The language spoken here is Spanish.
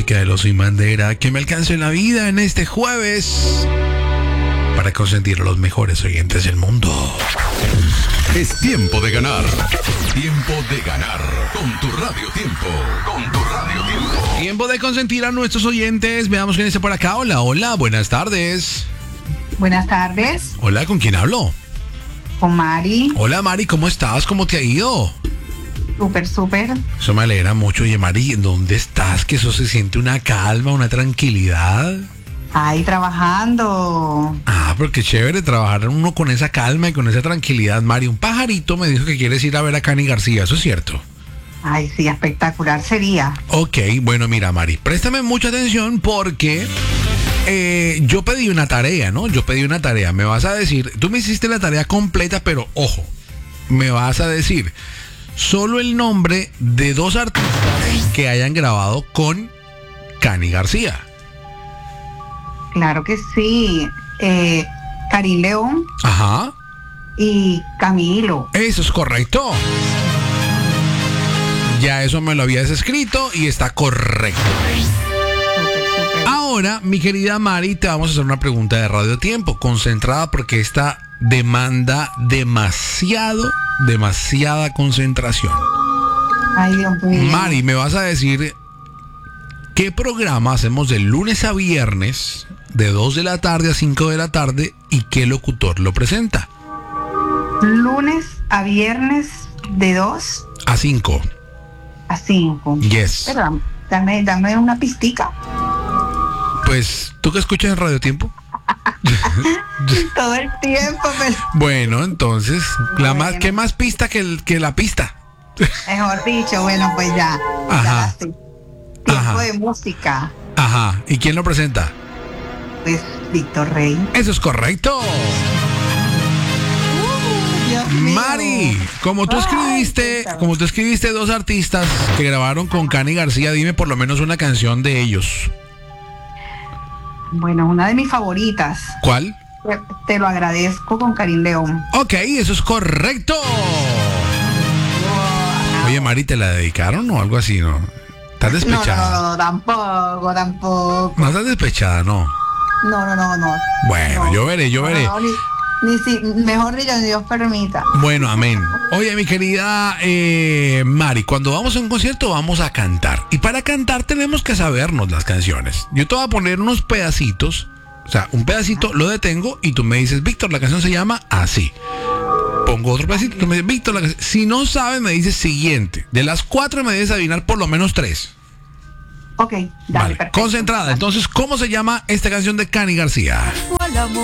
música de Los Sin Bandera que me alcance en la vida en este jueves para consentir a los mejores oyentes del mundo. Es tiempo de ganar. Tiempo de ganar con tu Radio Tiempo. Con tu Radio Tiempo. Tiempo de consentir a nuestros oyentes. Veamos quién está por acá. Hola, hola, buenas tardes. Buenas tardes. Hola, ¿con quién hablo? Con Mari. Hola, Mari, ¿cómo estás? ¿Cómo te ha ido? Súper. Eso me alegra mucho. Oye, Mari, ¿dónde estás? Que eso se siente una calma, una tranquilidad. Ahí trabajando. Ah, pero qué chévere trabajar uno con esa calma y con esa tranquilidad, Mari. Un pajarito me dijo que quieres ir a ver a Cani García, ¿eso es cierto? Ay, sí, espectacular sería. Ok, bueno, mira, Mari, préstame mucha atención porque yo pedí una tarea, ¿no? Me vas a decir, tú me hiciste la tarea completa, pero ojo, me vas a decir solo el nombre de 2 artistas que hayan grabado con Cani García. Claro que sí. Karim León. Ajá. Y Camilo. Eso es correcto. Ya eso me lo habías escrito y está correcto. Súper. Ahora, mi querida Mari, te vamos a hacer una pregunta de Radio Tiempo, concentrada porque esta demanda demasiada concentración. Ay, Dios mío. Mari, me vas a decir qué programa hacemos de lunes a viernes, de 2 de la tarde a 5 de la tarde, y qué locutor lo presenta. Lunes a viernes de 2 a 5. a 5. Yes. Pero dame una pistica. Pues, ¿tú qué escuchas en Radio Tiempo? Todo el tiempo, pero Bueno, entonces, Bueno. ¿qué más pista que la pista? mejor dicho, bueno, pues ya. Ajá. Ya la sé. Tiempo Ajá. de música. Ajá, ¿y quién lo presenta? Pues Víctor Rey. Eso es correcto. Dios mío. Mari, como tú escribiste 2 artistas que grabaron con Cani García, dime por lo menos una canción de ellos. Bueno, una de mis favoritas. ¿Cuál? Te lo agradezco, con Karim León. Ok, eso es correcto. Oye, Mari, ¿te la dedicaron o algo así, no? ¿Estás despechada? No, tampoco. No estás despechada, ¿no? No. Bueno, No. yo veré. No, ni si, mejor dicho, ni Dios permita. Bueno, amén. Oye, mi querida Mari, cuando vamos a un concierto vamos a cantar. Y para cantar tenemos que sabernos las canciones. Yo te voy a poner unos pedacitos. O sea, un pedacito lo detengo y tú me dices, Víctor, la canción se llama así. Pongo otro pedacito, tú me dices, Víctor, la canción. Si no sabes, me dices siguiente. De las 4 me debes adivinar por lo menos 3. Ok, dale, Vale, perfecto. concentrada. Entonces, ¿cómo se llama esta canción de Cani García?